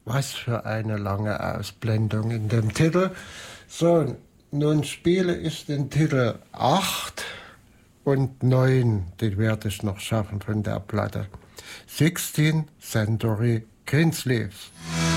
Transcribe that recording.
Was für eine lange Ausblendung in dem Titel. So, nun spiele ich den Titel 8 und 9, den werde ich noch schaffen von der Platte. 16 Century Greensleeves.